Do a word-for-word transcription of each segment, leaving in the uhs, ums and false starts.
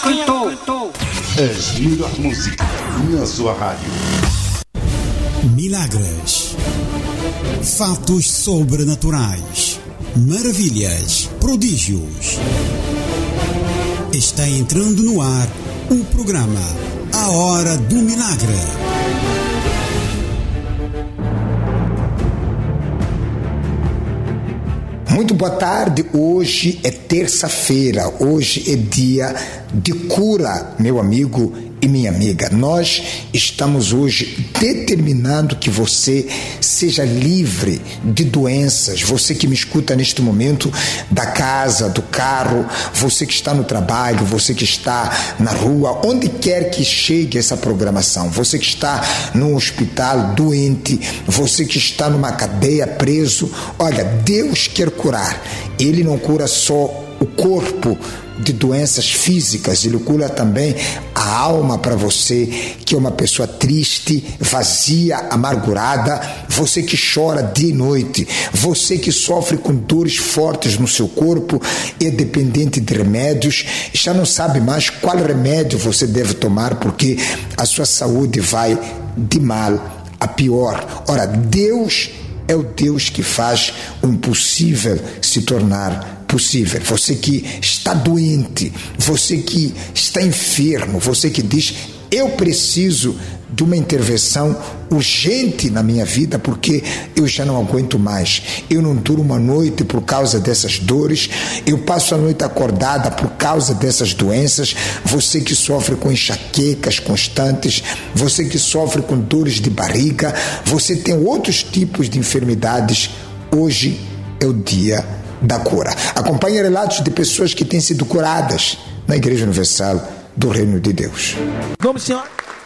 Cantou, cantou. A melhor música na sua rádio. Milagres, fatos sobrenaturais, maravilhas, prodígios. Está entrando no ar o programa A Hora do Milagre. Muito boa tarde, hoje é terça-feira, hoje é dia de cura, meu amigo e minha amiga. Nós estamos hoje determinando que você seja livre de doenças, você que me escuta neste momento da casa, do carro, você que está no trabalho, você que está na rua, onde quer que chegue essa programação, você que está no hospital doente, você que está numa cadeia preso, olha, Deus quer curar. Ele não cura só o corpo de doenças físicas, ele cura também a alma para você que é uma pessoa triste, vazia, amargurada, você que chora dia e noite, você que sofre com dores fortes no seu corpo, é dependente de remédios, já não sabe mais qual remédio você deve tomar porque a sua saúde vai de mal a pior. Ora, Deus é o Deus que faz o impossível se tornar possível. Você que está doente, você que está enfermo, você que diz, eu preciso de uma intervenção urgente na minha vida porque eu já não aguento mais, eu não duro uma noite por causa dessas dores, eu passo a noite acordada por causa dessas doenças, você que sofre com enxaquecas constantes, você que sofre com dores de barriga, você tem outros tipos de enfermidades, hoje é o dia da cura. Acompanhe relatos de pessoas que têm sido curadas na Igreja Universal do Reino de Deus. Como, senhora?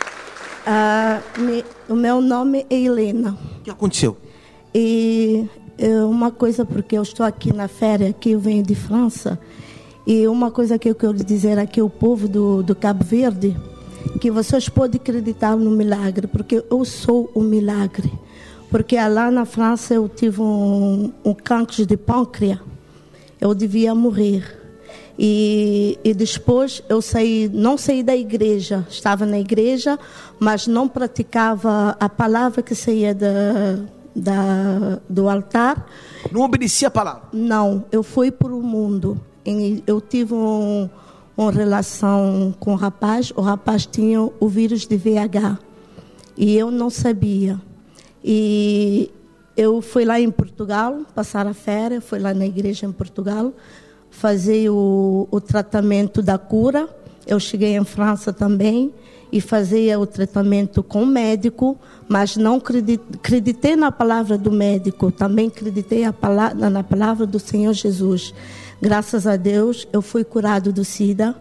Uh, me, o meu nome é Helena. O que aconteceu? E é uma coisa, porque eu estou aqui na férias, aqui eu venho de França, e uma coisa que eu quero dizer aqui ao povo do, do Cabo Verde, que vocês podem acreditar no milagre, porque eu sou o milagre. Porque lá na França eu tive um, um câncer de pâncreas, eu devia morrer. E, e depois eu saí, não saí da igreja, estava na igreja, mas não praticava a palavra que saía da, da, do altar. Não obedecia a palavra? Não, eu fui para o mundo. Eu tive um, uma relação com o rapaz, o rapaz tinha o vírus de V I-H e eu não sabia. E eu fui lá em Portugal, passar a férias, fui lá na igreja em Portugal, fazer o, o tratamento da cura. Eu cheguei em França também e fazia o tratamento com o médico, mas não acreditei na palavra do médico, também acreditei a palavra, na palavra do Senhor Jesus. Graças a Deus, eu fui curado do SIDA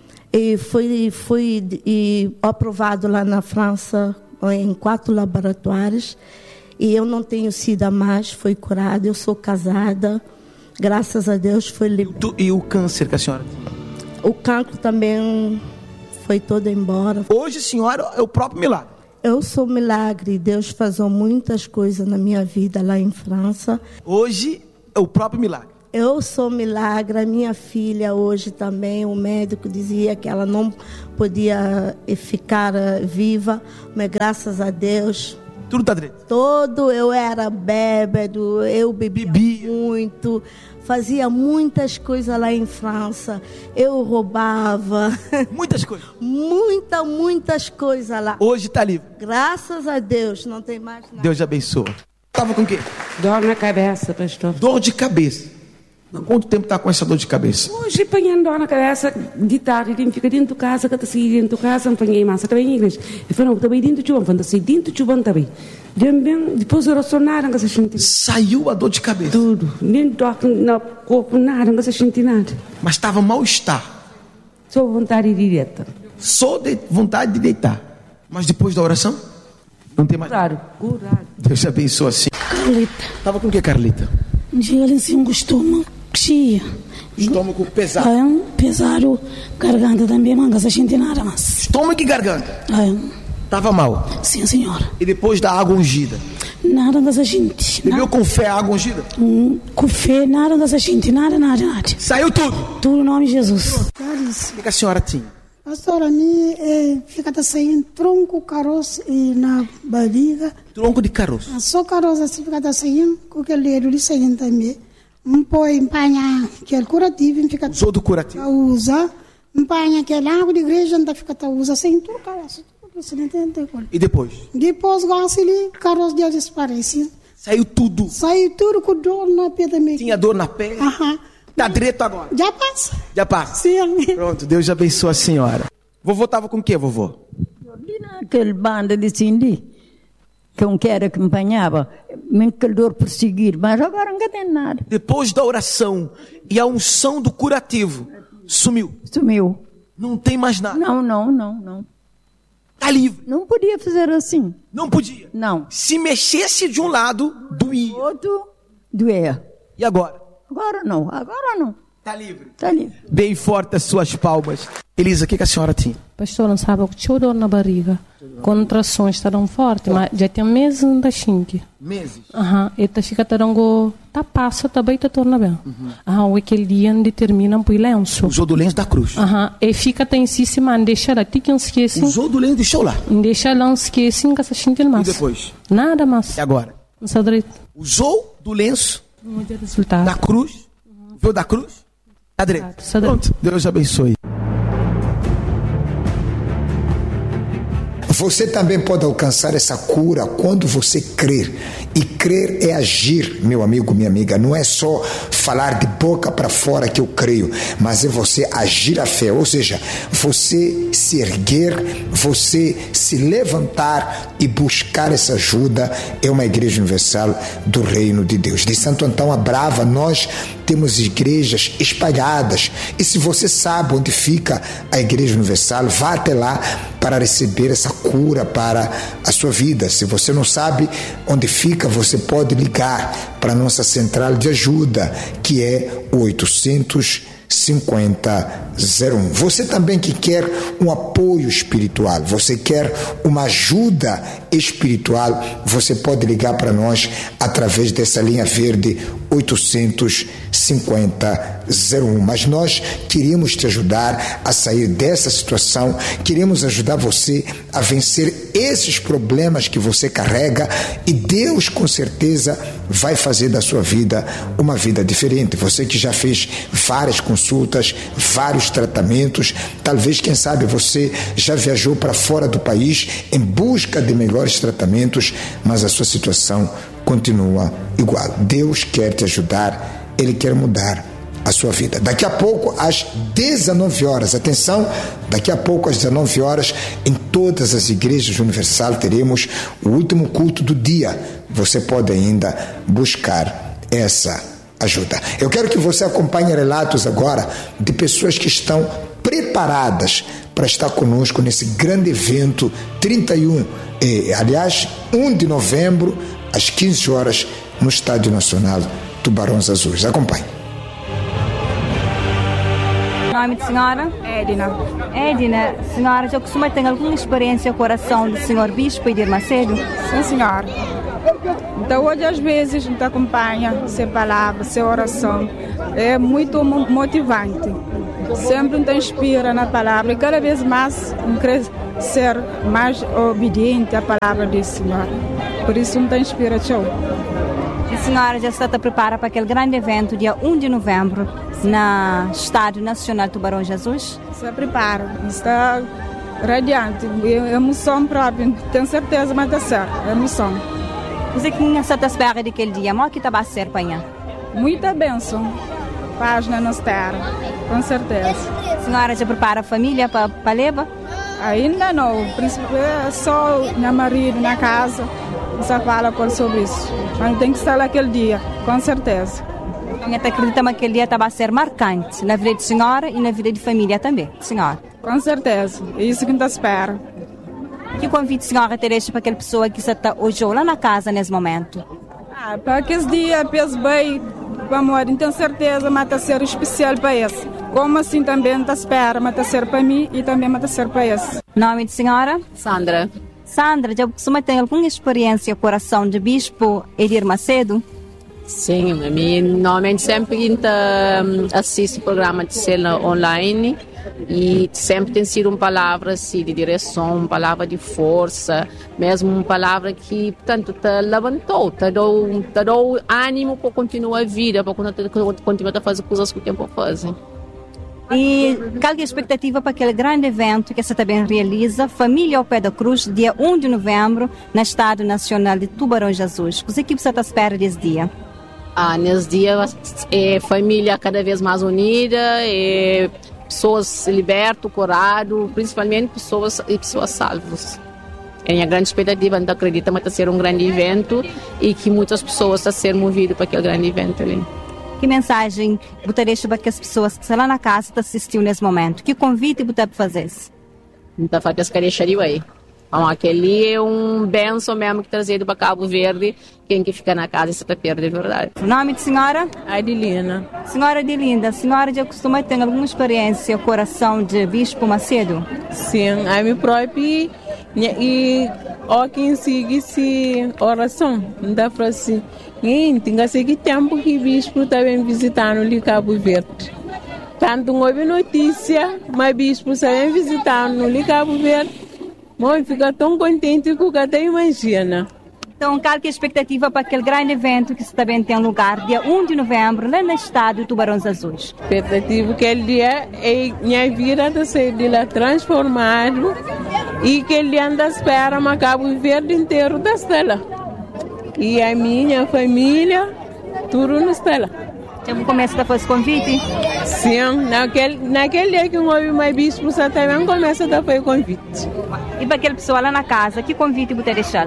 e fui, fui e aprovado lá na França em quatro laboratórios, e eu não tenho SIDA mais, fui curada, eu sou casada, graças a Deus foi liberada. E o câncer que a senhora tinha? O cancro também foi todo embora. Hoje a senhora é o próprio milagre? Eu sou milagre, Deus faz muitas coisas na minha vida lá em França. Hoje é o próprio milagre? Eu sou milagre, a minha filha hoje também, o médico dizia que ela não podia ficar viva, mas graças a Deus... Tudo está direito? Todo, eu era bêbado, eu bebia Bebia. muito, fazia muitas coisas lá em França, eu roubava... Muitas coisas? Muitas, muitas coisas lá. Hoje está livre? Graças a Deus, não tem mais nada. Deus abençoe. Estava com o quê? Dor na cabeça, pastor. Dor de cabeça? Quanto tempo está com essa dor de cabeça? Hoje apanhando dor na cabeça, de tarde, ele fica dentro de casa, que está sair dentro de casa, apanhei massa, também em inglês. Ele falou, também dentro de chuva, está sair dentro de chuva também. Depois eu sonaram, que se senti. Saiu a dor de cabeça? Tudo. Nem toque no corpo, nada, que se senti nada. Mas estava mal-estar? Só vontade de deitar. Só de vontade de deitar. Mas depois da oração? Não tem mais? Curado, curado. Deus abençoe assim. Carlita. Estava com o que, Carlita? Dia ali assim um estômago cheio. Estômago pesado. É, pesado, garganta também, manga, se sente nada mais. Estômago e garganta? É. Estava mal? Sim, senhora. E depois da água ungida? Nada dessa gente. Bebeu com fé a água ungida? Hum, com fé, nada dessa gente, nada, nada, nada. Saiu tudo? Tudo em nome de Jesus. O que a senhora tinha? Pastor, a mim é, fica tá saindo tronco, caroço e na barriga. Tronco de caroço. Só caroço assim fica tá saindo, com aquele dedo de saindo também. Um põe, empanha aquele curativo, fica Usou do curativo? usa, empanha aquele água de igreja, não fica tá usa sem tudo caroço. E depois? Depois, gosta ali, caroço de desaparece. Saiu tudo. Saiu tudo com dor na pé também. Tinha dor na pele? Aham. Tá direito agora? Já passa. Já passa? Sim. Pronto, Deus abençoe a senhora. Vovô tava com o quê, vovô? Aquele banda de Cindy, que um que era que empanhava, me calor por seguir, mas agora não tem nada. Depois da oração e a unção do curativo, sumiu. Sumiu. Não tem mais nada. Não, não, não, não. Tá livre. Não podia fazer assim. Não podia. Não. Se mexesse de um lado, doía. Outro, doer. E agora? Agora não, agora não. Tá livre. Tá livre. Bem forte as suas palmas. Elisa, o que, que a senhora tinha? Pastor, não sabe o que tinha dor na barriga. Contrações estavam fortes, mas já tem meses da xinque. Meses? Aham. E tá fica tarango, tá passa, também tá torna bem. Aham, o aquele dia determina por lenço. Usou do lenço da cruz. Aham. E fica tá em cima, deixa lá, tem esquece. Usou do lenço e deixou lá. Deixa lá, esquece, que essa xinque mais. E depois? Nada mais. E agora? Não sabe direito. Usou do lenço Não tem resultado. da cruz. Viu da cruz? Tá direito. Pronto. Deus abençoe. Você também pode alcançar essa cura quando você crer. E crer é agir, meu amigo, minha amiga. Não é só falar de boca para fora que eu creio, mas é você agir a fé. Ou seja, você se erguer, você se levantar e buscar essa ajuda. É uma igreja universal do reino de Deus. De Santo Antão a Brava, nós temos igrejas espalhadas. E se você sabe onde fica a igreja universal, vá até lá para receber essa cura para a sua vida. Se você não sabe onde fica, você pode ligar para a nossa central de ajuda, que é o oitocentos cinquenta zero um. Você também que quer um apoio espiritual, você quer uma ajuda espiritual, você pode ligar para nós através dessa linha verde oitocentos cinquenta zero um. Mas nós queremos te ajudar a sair dessa situação, queremos ajudar você a vencer esses problemas que você carrega, e Deus com certeza vai fazer da sua vida uma vida diferente. Você que já fez várias consultas, vários tratamentos, talvez, quem sabe, você já viajou para fora do país em busca de melhores tratamentos, mas a sua situação continua igual. Deus quer te ajudar, Ele quer mudar a sua vida. Daqui a pouco, às dezenove horas, atenção, daqui a pouco às dezenove horas, em todas as igrejas universal teremos o último culto do dia. Você pode ainda buscar essa ajuda. Eu quero que você acompanhe relatos agora de pessoas que estão preparadas para estar conosco nesse grande evento trinta e um, eh, aliás, um de novembro, às quinze horas, no Estádio Nacional Tubarões Azuis. Acompanhe. Nome de senhora? Edna. Edna, senhora já costuma ter alguma experiência com o coração do senhor Bispo Edir Macedo? Sim, senhora. Então, hoje, às vezes, nos acompanha, sem palavras, sem oração. É muito motivante. Sempre nos inspira na palavra e cada vez mais quer ser mais obediente à palavra do Senhor. Por isso, nos inspira, tchau. A senhora já está preparada para aquele grande evento, dia um de novembro, no Estádio Nacional Tubarões Azuis? Se prepara, está radiante, é emoção própria, tenho certeza, mas está certo, é emoção. Você que não está à espera daquele dia, mas o que está a ser para amanhã? Muita bênção, paz na nossa terra, com certeza. A senhora já prepara a família para, para levar? Ainda não, é só meu marido na casa, só fala sobre isso. Mas tem que estar lá aquele dia, com certeza. Então, até acredita que aquele dia estava a ser marcante na vida de senhora e na vida de família também, senhora? Com certeza, é isso que a gente espera. Que convite a senhora teria para aquela pessoa que está hoje lá na casa nesse momento? Ah, para aquele dia, penso bem, amor, tenho certeza que vai ser especial para esse. Como assim também está espera, mas está ser para mim e também vai ser para esse. Nome de senhora? Sandra. Sandra, já costuma ter alguma experiência com o coração de Bispo Edir Macedo? Sim, a mim normalmente sempre assisto o programa de cena online E sempre tem sido uma palavra assim, de direção, uma palavra de força, mesmo uma palavra que, portanto, te levantou, te deu, te deu ânimo para continuar a vida, para continuar a fazer coisas que o tempo faz. E qual é a expectativa para aquele grande evento que você também realiza, Família ao Pé da Cruz, dia um de novembro, no Estádio Nacional de Tubarão Jesus? O que você espera desse dia? Ah, nesse dia é família cada vez mais unida, é pessoas libertas, curadas, principalmente pessoas e pessoas salvas. É a minha grande expectativa, então acredito que vai ser um grande evento e que muitas pessoas estão a ser movidas para aquele grande evento ali. Que mensagem você deixa para as pessoas que estão lá na casa e assistiu nesse momento? Que convite você pode fazer? Então, faz pescaria aí. Então, aquele é um benção mesmo que trazido para Cabo Verde. Quem que fica na casa se está perdendo, de verdade. O nome de senhora? Adelina. Senhora Adelinda, a senhora já costuma ter alguma experiência com coração de Bispo Macedo? Sim, a minha própria e ó quem segue se oração, não dá para assim. E tem que ser que tempo que o Bispo está bem visitando ali Cabo Verde. Tanto não houve notícia, mas o Bispo está bem visitando ali Cabo Verde. Mãe, fica tão contente que o que até imagina. Então, qual que é a expectativa para aquele grande evento que também tem lugar, dia um de novembro, lá no estádio Tubarões Azuis? A expectativa aquele dia é minha vida de ser de lá transformado e que ele anda à espera, mas Cabo Verde inteiro da estela. E a minha família, tudo na estela. Já começa a fazer convite? Sim, naquele, naquele dia que houve mais bispo, você também começa a fazer convite. E para aquela pessoa lá na casa, que convite você deixar?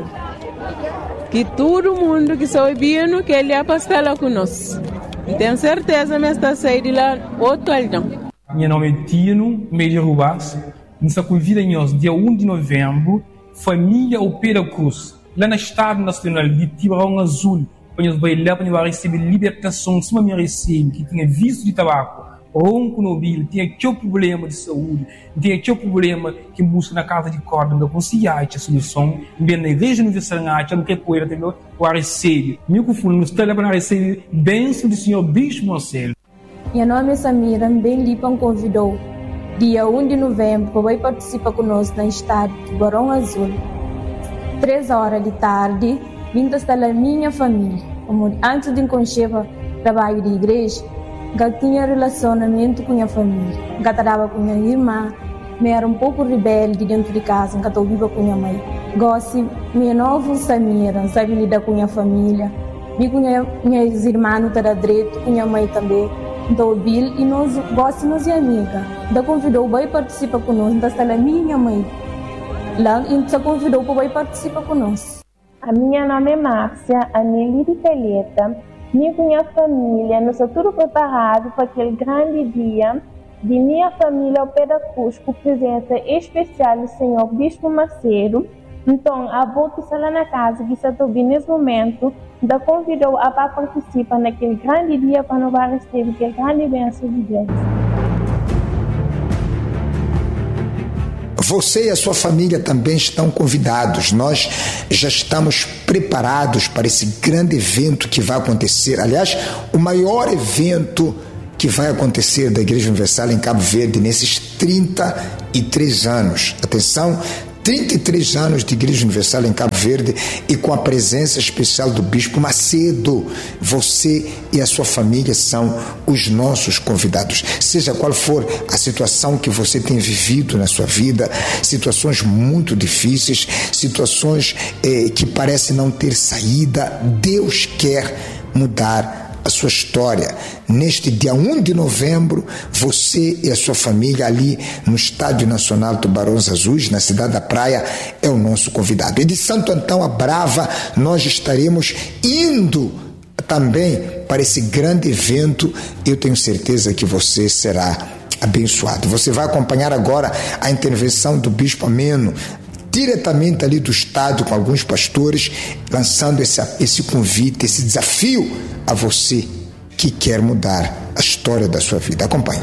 Que todo mundo que está ouvindo, que ele é para estar lá conosco. Tenho certeza que está saindo lá outro alhão. Meu nome é Tino Meire Rubas. Nos convidamos dia um de novembro, Família ao Pé da Cruz, lá no Estádio Nacional de Tubarão Azul. Para nós vai lá para nós receber libertação, se uma recém que tinha vício de tabaco, ronco no bil, tinha aquele problema de saúde, tinha aquele problema que busca na casa de corda, não conseguia a solução, bem na igreja universal, não quer coisa, tem o receber. Meu confundo, nos está lá para receber bênção do Senhor Bispo Marcelo. Meu nome é Samira, bem Lipan convidou. Dia um de novembro, vai participar conosco no estádio Tubarão Azul. Três horas de tarde, vindo estar lá minha família. Como antes de encontrar trabalho de igreja, eu tinha relacionamento com minha família. Eu trabalhava com minha irmã, eu era um pouco rebelde dentro de casa, eu vivia com minha mãe. Gosto, minha nova Samira, sabe lidar com minha família. E com minha, minhas irmãs, não era direito, com minha mãe também. Então, Bill, e nós gostamos de amiga. Da convidou para participar conosco, então está lá minha mãe. Lá, então convidou para participar conosco. A minha nome é Márcia, a Nelly de Calheta. Minha e minha família, nós estamos tudo preparados para aquele grande dia de minha família ao Pé da Cruz, com presença especial do Senhor Bispo Macedo. Então, a avó que está lá na casa, que está ouvindo nesse momento, da convidou a participar naquele grande dia para nós receber aquele grande bênção de Deus. Você e a sua família também estão convidados. Nós já estamos preparados para esse grande evento que vai acontecer. Aliás, o maior evento que vai acontecer da Igreja Universal em Cabo Verde nesses trinta e três anos. Atenção, trinta e três anos de Igreja Universal em Cabo Verde e com a presença especial do Bispo Macedo. Você e a sua família são os nossos convidados. Seja qual for a situação que você tem vivido na sua vida, situações muito difíceis, situações eh, que parecem não ter saída, Deus quer mudar a sua história. Neste dia um de novembro, você e a sua família ali no Estádio Nacional Tubarões Azuis, na cidade da Praia, é o nosso convidado. E de Santo Antão a Brava, nós estaremos indo também para esse grande evento. Eu tenho certeza que você será abençoado. Você vai acompanhar agora a intervenção do Bispo Ameno, diretamente ali do estádio com alguns pastores, lançando esse, esse convite, esse desafio a você que quer mudar a história da sua vida. Acompanhe.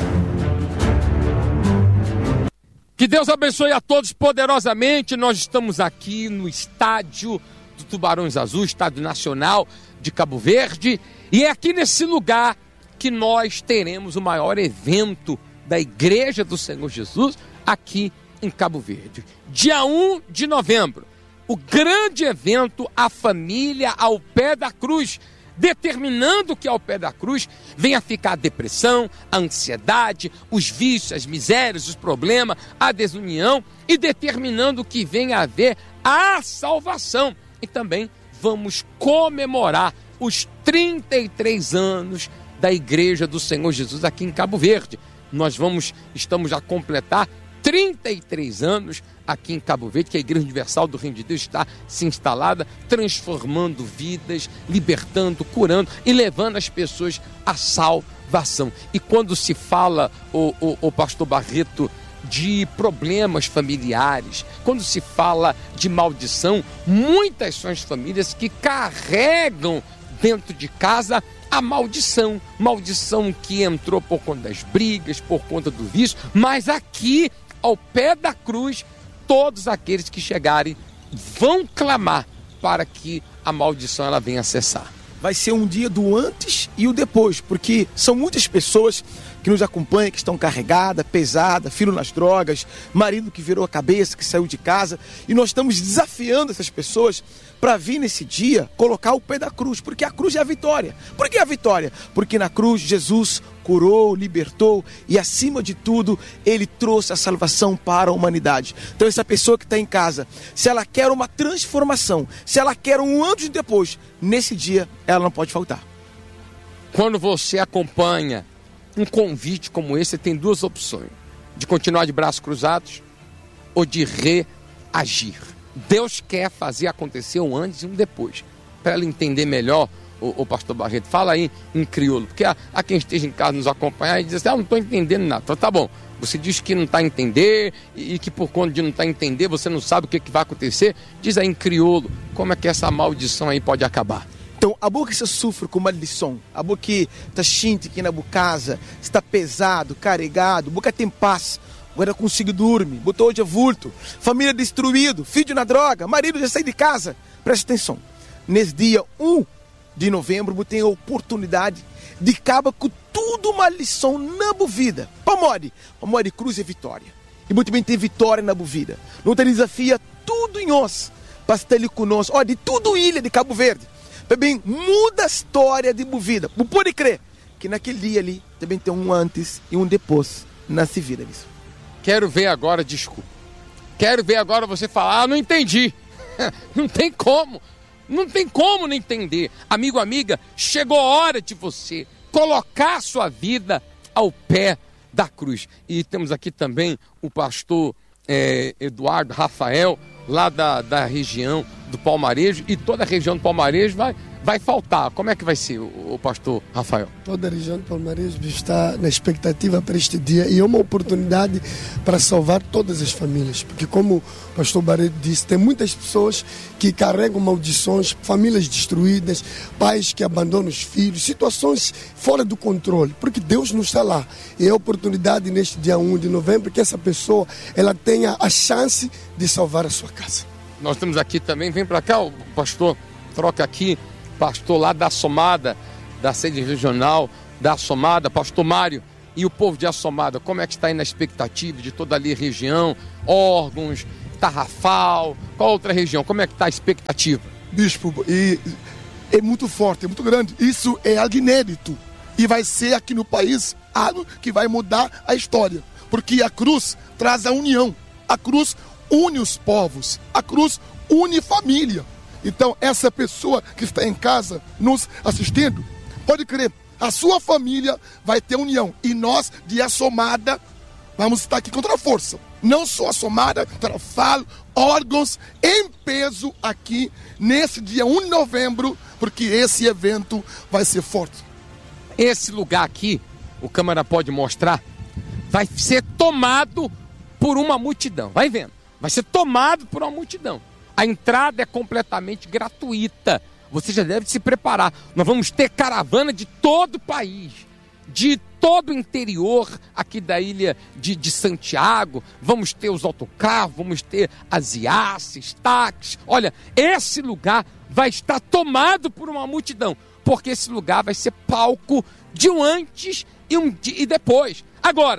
Que Deus abençoe a todos poderosamente. Nós estamos aqui no estádio do Tubarões Azuis, Estádio Nacional de Cabo Verde, e é aqui nesse lugar que nós teremos o maior evento da Igreja do Senhor Jesus aqui em Cabo Verde. Dia um de novembro, o grande evento A Família ao Pé da Cruz, determinando que ao pé da cruz venha ficar a depressão, a ansiedade, os vícios, as misérias, os problemas, a desunião, e determinando que venha a haver a salvação. E também vamos comemorar os trinta e três anos da Igreja do Senhor Jesus aqui em Cabo Verde. Nós vamos, estamos a completar trinta e três anos aqui em Cabo Verde, que a Igreja Universal do Reino de Deus está se instalada, transformando vidas, libertando, curando e levando as pessoas à salvação. E quando se fala, o, o, o pastor Barreto, de problemas familiares, quando se fala de maldição, muitas são as famílias que carregam dentro de casa a maldição, maldição que entrou por conta das brigas, por conta do vício, mas aqui, ao pé da cruz, todos aqueles que chegarem vão clamar para que a maldição ela venha cessar. Vai ser um dia do antes e o depois, porque são muitas pessoas que nos acompanham, que estão carregadas, pesadas, filho nas drogas, marido que virou a cabeça, que saiu de casa, e nós estamos desafiando essas pessoas para vir nesse dia colocar o pé da cruz, porque a cruz é a vitória. Por que a vitória? Porque na cruz Jesus curou, libertou e, acima de tudo, Ele trouxe a salvação para a humanidade. Então essa pessoa que está em casa, se ela quer uma transformação, se ela quer um antes e depois, nesse dia ela não pode faltar. Quando você acompanha um convite como esse, você tem duas opções: de continuar de braços cruzados ou de reagir. Deus quer fazer acontecer um antes e um depois. Para ela entender melhor, o, o pastor Barreto, fala aí em crioulo, porque há, há quem esteja em casa nos acompanhar e diz assim: ah, não estou entendendo nada. Então, tá bom, você diz que não está a entender e, e que por conta de não estar a entender, você não sabe o que, que vai acontecer. Diz aí em crioulo, como é que essa maldição aí pode acabar? Então, a boca que você sofre com maldição, a boca que está xinte aqui na casa, está pesado, carregado, a boca tem paz, agora consigo dormir, botou hoje a vulto, família destruído, filho na droga, marido já saiu de casa. Presta atenção, nesse dia um de novembro, você tem a oportunidade de acabar com tudo maldição na sua vida. Pamode, Pamode cruz é vitória. E você também tem vitória na sua vida. Não tem desafia tudo em nós, para estar ali conosco, ó, de tudo ilha de Cabo Verde. Também muda a história de sua vida. Não pode crer que naquele dia ali também tem um antes e um depois na sua vida. Quero ver agora, desculpa. Quero ver agora você falar: ah, não entendi. Não tem como. Não tem como não entender. Amigo, amiga, chegou a hora de você colocar a sua vida ao pé da cruz. E temos aqui também o pastor é, Eduardo Rafael, lá da, da região do Palmarejo, e toda a região do Palmarejo vai, vai faltar. Como é que vai ser, o, o pastor Rafael? Toda a região do Palmarejo está na expectativa para este dia, e é uma oportunidade para salvar todas as famílias, porque, como o pastor Barreto disse, tem muitas pessoas que carregam maldições, famílias destruídas, pais que abandonam os filhos, situações fora do controle, porque Deus não está lá. E é a oportunidade neste dia um de novembro que essa pessoa ela tenha a chance de salvar a sua casa. Nós temos aqui também, vem para cá, o pastor, troca aqui, pastor lá da Assomada, da sede regional da Assomada, pastor Mário, e o povo de Assomada, como é que está aí na expectativa de toda ali a região, órgãos, Tarrafal, qual outra região, como é que está a expectativa? Bispo, e é muito forte, é muito grande, isso é algo inédito, e vai ser aqui no país algo que vai mudar a história, porque a cruz traz a união, a cruz une os povos, a cruz une família. Então essa pessoa que está em casa nos assistindo, pode crer, a sua família vai ter união, e nós de Assomada vamos estar aqui contra a força, não só Assomada, Tarrafal, órgãos em peso aqui nesse dia um de novembro, porque esse evento vai ser forte. Esse lugar aqui, o câmera pode mostrar, vai ser tomado por uma multidão, vai vendo, vai ser tomado por uma multidão. A entrada é completamente gratuita, você já deve se preparar. Nós vamos ter caravana de todo o país, de todo o interior aqui da ilha de, de Santiago, vamos ter os autocarros, vamos ter as iaces, táxis. Olha, esse lugar vai estar tomado por uma multidão, porque esse lugar vai ser palco de um antes e um e depois. Agora,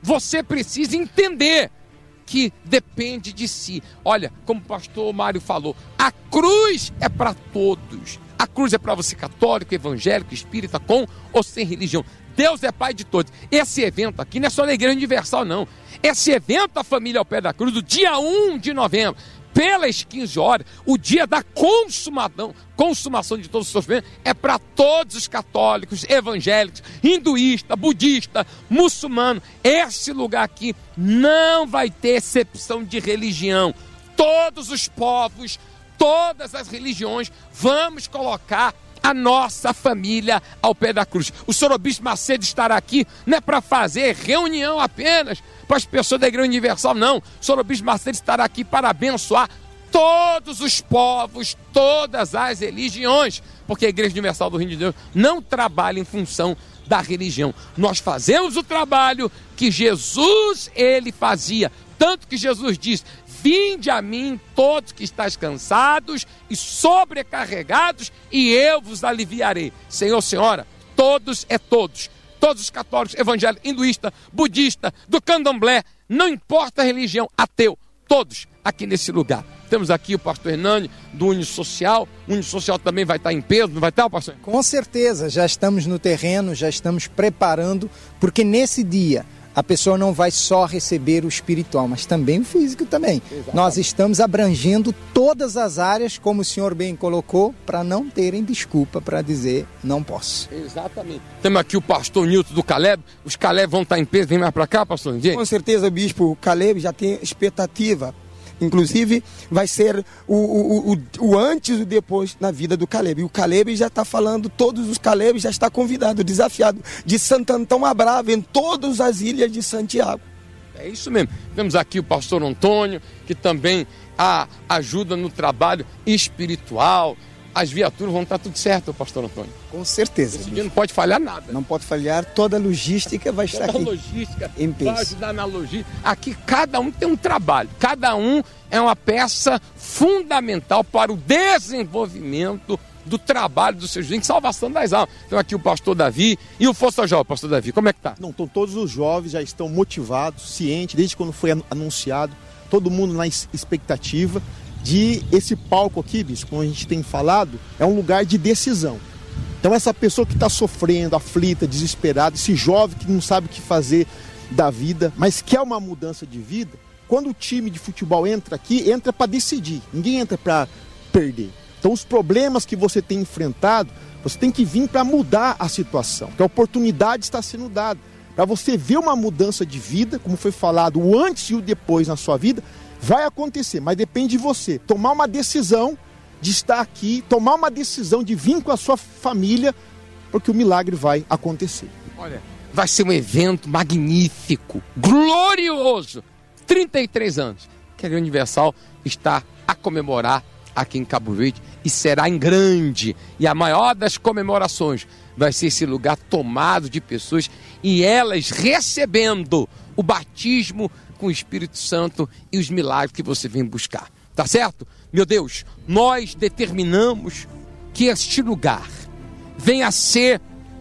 você precisa entender que depende de si. Olha, como o pastor Mário falou, a cruz é para todos. A cruz é para você católico, evangélico, espírita, com ou sem religião. Deus é pai de todos. Esse evento aqui não é só na Igreja Universal, não. Esse evento, a Família ao Pé da Cruz, do dia um de novembro, pelas quinze horas, o dia da consumação, consumação de todos os sofrimentos, é para todos os católicos, evangélicos, hinduísta, budista, muçulmano. Esse lugar aqui não vai ter exceção de religião. Todos os povos, todas as religiões, vamos colocar a nossa família ao pé da cruz. O senhor Bispo Macedo estará aqui, não é para fazer reunião apenas para as pessoas da Igreja Universal, não. O senhor Bispo Macedo estará aqui para abençoar todos os povos, todas as religiões, porque a Igreja Universal do Reino de Deus não trabalha em função da religião. Nós fazemos o trabalho que Jesus, ele fazia, tanto que Jesus diz: vinde a mim todos que estáis cansados e sobrecarregados, e eu vos aliviarei. Senhor, senhora, todos é todos. Todos os católicos, evangélicos, hinduísta, budista, do candomblé, não importa a religião, ateu, todos aqui nesse lugar. Temos aqui o pastor Hernani, do Unisocial. O Unisocial também vai estar em peso, não vai estar, pastor? Com certeza, já estamos no terreno, já estamos preparando, porque nesse dia a pessoa não vai só receber o espiritual, mas também o físico também. Exatamente. Nós estamos abrangendo todas as áreas, como o senhor bem colocou, para não terem desculpa para dizer não posso. Exatamente. Temos aqui o pastor Nilton do Caleb. Os Caleb vão estar em peso. Vem mais para cá, pastor Nilton. Com certeza, bispo. O Caleb já tem expectativa. Inclusive, vai ser o, o, o, o antes e o depois na vida do Caleb. E o Caleb já está falando, todos os Caleb já está convidado, desafiado, de Santo Antão a Brava, em todas as ilhas de Santiago. É isso mesmo. Temos aqui o pastor Antônio, que também a, ajuda no trabalho espiritual. As viaturas vão estar tudo certo, pastor Antônio? Com certeza. Esse dia não pode falhar nada. Não pode falhar, toda a logística vai estar toda aqui. Toda a logística em peso. vai ajudar na logística. Aqui cada um tem um trabalho, cada um é uma peça fundamental para o desenvolvimento do trabalho dos seus jovens, salvação das almas. Então aqui o pastor Davi e o Força Jovem. Pastor Davi, como é que tá? Não, então, todos os jovens já estão motivados, cientes, desde quando foi anunciado, todo mundo na expectativa de esse palco aqui, bispo, como a gente tem falado, é um lugar de decisão. Então essa pessoa que está sofrendo, aflita, desesperada, esse jovem que não sabe o que fazer da vida, mas quer uma mudança de vida, quando o time de futebol entra aqui, entra para decidir, ninguém entra para perder. Então os problemas que você tem enfrentado, você tem que vir para mudar a situação, porque a oportunidade está sendo dada, para você ver uma mudança de vida, como foi falado, o antes e o depois na sua vida, vai acontecer, mas depende de você tomar uma decisão de estar aqui, tomar uma decisão de vir com a sua família, porque o milagre vai acontecer. Olha, vai ser um evento magnífico, glorioso, trinta e três anos, que a Igreja Universal está a comemorar aqui em Cabo Verde, e será em grande, e a maior das comemorações vai ser esse lugar tomado de pessoas, e elas recebendo o batismo com o Espírito Santo e os milagres que você vem buscar, tá certo? Meu Deus, nós determinamos que este lugar venha a ser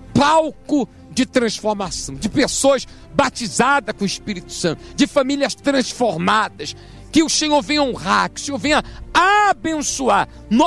palco de transformação, de pessoas batizadas com o Espírito Santo, de famílias transformadas, que o Senhor venha honrar, que o Senhor venha abençoar.